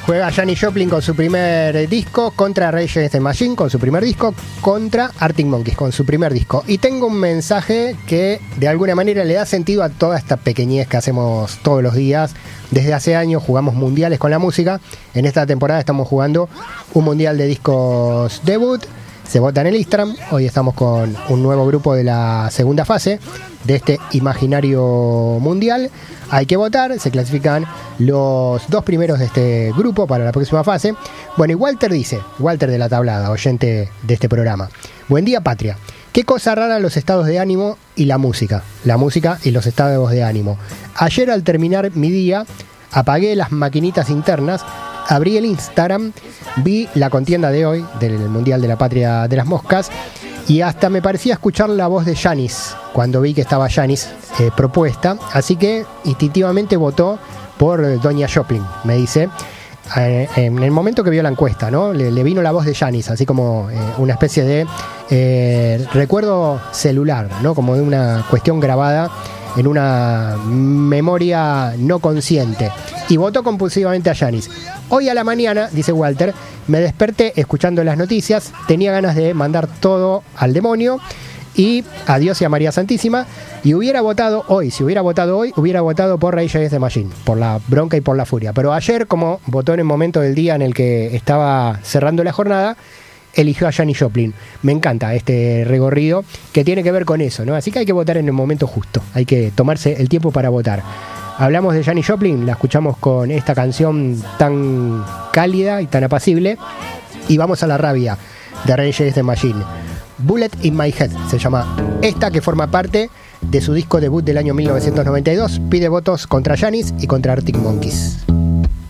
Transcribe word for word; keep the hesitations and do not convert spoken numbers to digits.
Juega Janis Joplin con su primer disco contra Rage Against the Machine con su primer disco, contra Arctic Monkeys con su primer disco. Y tengo un mensaje que de alguna manera le da sentido a toda esta pequeñez que hacemos todos los días. Desde hace años jugamos mundiales con la música. En esta temporada estamos jugando un mundial de discos debut. Se vota en el Instagram. Hoy estamos con un nuevo grupo de la segunda fase de este imaginario mundial. Hay que votar, se clasifican los dos primeros de este grupo para la próxima fase. Bueno, y Walter dice, Walter de la Tablada, oyente de este programa: buen día, patria. Qué cosa rara los estados de ánimo y la música. La música y los estados de ánimo. Ayer al terminar mi día, apagué las maquinitas internas, abrí el Instagram, vi la contienda de hoy del Mundial de la Patria de las Moscas y hasta me parecía escuchar la voz de Janis cuando vi que estaba Janis eh, propuesta. Así que instintivamente votó por Doña Joplin, me dice. Eh, en el momento que vio la encuesta, ¿no? Le, le vino la voz de Janis, así como eh, una especie de eh, recuerdo celular, ¿no? Como de una cuestión grabada en una memoria no consciente. Y votó compulsivamente a Janis. Hoy a la mañana, dice Walter, me desperté escuchando las noticias, tenía ganas de mandar todo al demonio y a Dios y a María Santísima, y hubiera votado hoy, si hubiera votado hoy, hubiera votado por Rage Against the Machine, por la bronca y por la furia. Pero ayer, como votó en el momento del día en el que estaba cerrando la jornada, eligió a Janis Joplin. Me encanta este recorrido que tiene que ver con eso, ¿no? Así que hay que votar en el momento justo, hay que tomarse el tiempo para votar. Hablamos de Janis Joplin, la escuchamos con esta canción tan cálida y tan apacible, y vamos a la rabia de Rage Against the Machine. Bullet in My Head se llama esta, que forma parte de su disco debut del año mil novecientos noventa y dos. Pide votos contra Janis y contra Arctic Monkeys.